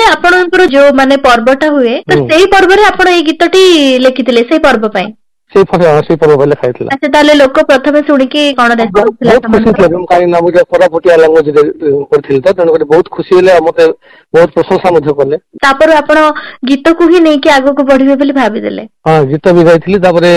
ଆପଣଙ୍କର ଯୋଉ ମାନେ ପର୍ବଟା हुए ତ ସେଇ ପର୍ବରେ ଆପଣ ଏଇ ଗୀତଟି ଲେଖିଥିଲେ ସେଇ ପର୍ବ ପାଇଁ ସେଇ ପର୍ବ ପାଇଁ ଲେଖା ହେଇଥିଲା। ଆଚ୍ଛା ତାହେଲେ ଲୋକ ପ୍ରଥମେ ଶୁଣିକି କଣ ରେସ୍ପନ୍ସ ଥିଲା ବହୁତ ଖୁସି ଥିଲେ କାହିଁକି ନା ମୁଁ କୋରାପୁଟିଆ ଲାଙ୍ଗୁଏଜରେ କରିଥିଲି ତ ତେଣୁକରି ବହୁତ ଖୁସି ହେଲେ ଆଉ ମତେ ବହୁତ ପ୍ରଶଂସା ମଧ୍ୟ କଲେ। ତାପରେ ଆପଣ ଗୀତକୁ ହିଁ ନେଇକି ଆଗକୁ ବଢିବେ ବୋଲି ଭାବିଦେଲେ? ହଁ ଗୀତ ବି ଗାଇଥିଲି ତାପରେ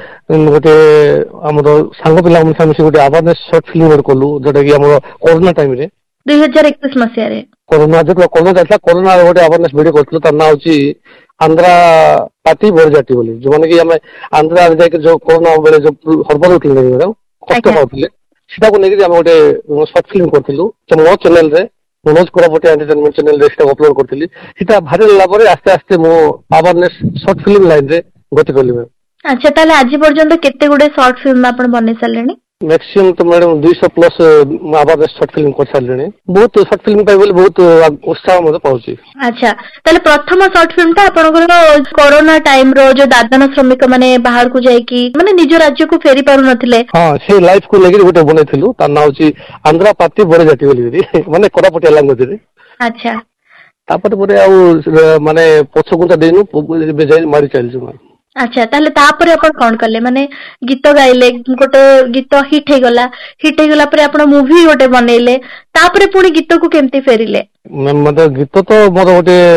ଗୋଟେ ଆମର ସାଙ୍ଗ ପିଲା ମିଶି ଗୋଟେ ଆୱାରନେସ ସର୍ଟ ଫିଲ୍ମ ଗୋଟେ କଲୁ ଯୋଉଟା କି ଆମର କରୋନା ଟାଇମରେ 2021 ମସିହାରେ କରୋନା ଯାଇଥିଲା କରୋନା ଗୋଟେ ଆୱାରନେସ ଭିଡିଓ କରିଥିଲୁ ତାର ନାଁ ହଉଛି ଆନ୍ଧ୍ରା ପାର୍ଟି ବରଜାତି ବୋଲି ଯୋଉମାନେ କି ଆମେ ଆନ୍ଧ୍ରାରେ ଯାଇକି ଯୋଉ କରୋନା ବେଳେ ଯୋଉ ହର୍ବଲ ଉଠିଲେ କଷ୍ଟ ପାଉଥିଲେ ସେଟାକୁ ନେଇକି ଆମେ ଗୋଟେ ସର୍ଟ ଫିଲ୍ମ କରିଥିଲୁ ମୋ ଚ୍ୟାନେଲରେ ମନୋଜ କୋରାପୁଟିଆ ଏଣ୍ଟରଟେନମେଣ୍ଟ ଚ୍ୟାନେଲରେ ସେଟା ଅପଲୋଡ କରିଥିଲି। ସେଟା ଭାଇରାଲ ହେଲା ପରେ ଆସ୍ତେ ଆସ୍ତେ ମୁଁ ଆୱାରନେସ ସର୍ଟ ଫିଲ୍ମ ଲାଇନରେ ଗତି କଲି। ଆଚ୍ଛା ତାହେଲେ ଆଜି ପର୍ଯ୍ୟନ୍ତ କେତେ ଗୁଡେ ସର୍ଟ ଫିଲ୍ମ ଆପଣ ବନେଇ ସାରିଲେଣି? ମ୍ୟାକ୍ସିମମ୍ ତ ମ୍ୟାଡାମ 200+ ଆୱାରନେସ ସର୍ଟ ଫିଲ୍ମ କରିସାରିଲେଣି। ବହୁତ ସର୍ଟ ଫିଲ୍ମ ପାଇଁ ବୋଲି ବହୁତ ଉତ୍ସାହ ମଧ୍ୟ ପାଉଛି। ଆଚ୍ଛା ତାହେଲେ ପ୍ରଥମ ସର୍ଟ ଫିଲ୍ମ ଟା ଆପଣଙ୍କର କରୋନା ଟାଇମ ର ଯୋଉ ଦାଦନ ଶ୍ରମିକ ମାନେ ବାହାରକୁ ଯାଇକି ମାନେ ନିଜ ରାଜ୍ୟକୁ ଫେରି ପାରୁନଥିଲେ ହଁ ସେଇ ଲାଇଫ କୁ ନେଇକି ଗୋଟେ ବନେଇଥିଲୁ ତାର ନାଁ ହଉଛି ଆନ୍ଧ୍ରା ପାର୍ଟି ବରଜାତି ବୋଲି ମାନେ କୋରାପୁଟିଆ ଲାଙ୍ଗୁଏଜରେ। ଆଚ୍ଛା ତାପରେ ପରେ ଆଉ ମାନେ ପଛଘୁଞ୍ଚା ଦେଇନୁ ଏବେ ଯାଇ ମାରି ଚାଲିଛୁ। ଆଚ୍ଛା ତାହେଲେ ତାପରେ ଆପଣ କଣ କଲେ ମାନେ ଗୀତ ଗାଇଲେ ଗୋଟେ ଗୀତ ହିଟ୍ ହେଇଗଲା ପରେ ଆପଣ ମୁଭି ଗୋଟେ ବନେଇଲେ ତାପରେ ପୁଣି ଗୀତକୁ କେମିତି ଫେରିଲେ? ମତେ ଗୀତ ତ ମୋର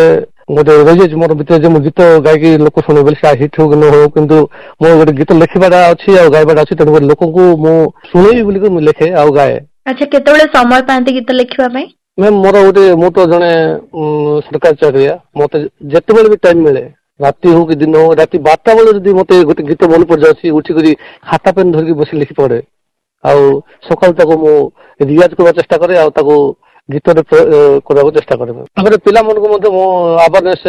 ଗୋଟେ ରହିଯାଇଛି ମୋର ଭିତରେ ଯେ ମୁଁ ଗୀତ ଗାଇକି ଲୋକ ଶୁଣିବେ ବୋଲି ସେ ହିଟ୍ ହଉ କି ନ ହଉ କିନ୍ତୁ ମୋର ଗୋଟେ ଗୀତ ଲେଖିବାଟା ଅଛି ଆଉ ଗାଇବାଟା ଅଛି ତେଣୁକରି ଲୋକଙ୍କୁ ମୁଁ ଶୁଣେଇବି ବୋଲିକି ମୁଁ ଲେଖେ ଆଉ ଗାଏ। ଆଚ୍ଛା କେତେବେଳେ ସମୟ ପାଆନ୍ତି ଗୀତ ଲେଖିବା ପାଇଁ? ମ୍ୟାମ୍ ମୁଁ ତ ଜଣେ ସରକାରୀ ଚାକିରିଆ ମତେ ଯେତେବେଳେ ବି ଟାଇମ ମିଳେ ରାତି ହଉ କି ଦିନ ହଉ ରାତି 12ଟା ବେଳେ ଯଦି ମତେ ଗୋଟେ ଗୀତ ମନେ ପଡିଯାଉଛି ଉଠିକରି ଖାତା ପେନ୍ ଧରିକି ବସି ଲେଖି ପଡେ ଆଉ ସକାଳୁ ତାକୁ ମୁଁ ରିଆଜ କରିବାକୁ ଚେଷ୍ଟା କରେ ଆଉ ତାକୁ ଗୀତରେ କରିବାକୁ ଚେଷ୍ଟା କରେ। ତାପରେ ପିଲାମାନଙ୍କୁ ମଧ୍ୟ ମୁଁ ଆୱାରନେସ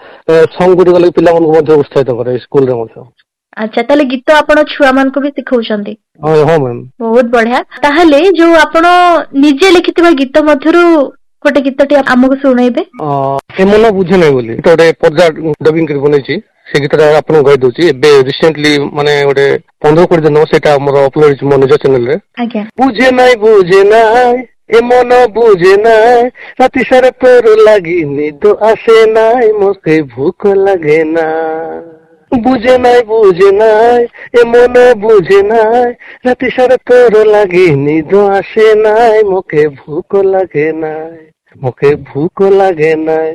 ସଙ୍ଗ ଗୁଡ଼ିକ ଲାଗି ପିଲାମାନଙ୍କୁ ମଧ୍ୟ ଉତ୍ସାହିତ କରେ ସ୍କୁଲରେ ମଧ୍ୟ। ଆଚ୍ଛା ତାହେଲେ ଗୀତ ଆପଣ ଛୁଆ ମାନଙ୍କୁ ବି ଶିଖଉଛନ୍ତି? ହଁ ମ୍ୟାମ୍। ବହୁତ ବଢିଆ। ତାହେଲେ ଯୋଉ ଆପଣ ନିଜେ ଲେଖିଥିବା ଗୀତ ମଧ୍ୟରୁ ଗୋଟେ ଗୀତଟି ଆମକୁ ଶୁଣେଇବେ? ଏ ମନ ବୁଝେ ନାହିଁ ବୋଲି ଗୋଟେ ପର୍ଯା ଡବିଂ କରି ବନେଇଛି ସେ ଗୀତଟା ଆପଣଙ୍କୁ ଗାଇ ଦଉଛି। ଏବେ ରିସେଣ୍ଟଲି ମାନେ ଗୋଟେ 15-20 ଦିନ ସେଇଟା ଆମର ଅପଲୋଡ ହେଇଛି ମୋ ନିଜ ଚ୍ୟାନେଲରେ। ଆଜ୍ଞା। ବୁଝେ ନାଇଁ ଏ ମନ ବୁଝେ ନାଇଁ ରାତି ସାରା ତୋର ଲାଗି ନିଦ ଆସେ ନାଇଁ ମୋତେ ଭୁକ ଲାଗେ ନା। ବୁଝେ ନାଇଁ ଏ ମନ ବୁଝେ ନାଇଁ ରାତି ସାରା ତୋର ଲାଗି ନିଦ ଆସେ ନାଇଁ ମୋତେ ଭୁକ ଲାଗେ ନାଇଁ।